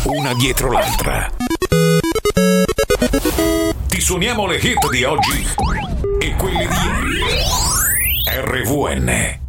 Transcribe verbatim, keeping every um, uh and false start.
una dietro l'altra. Ti suoniamo le hit di oggi e quelle di ieri. R V N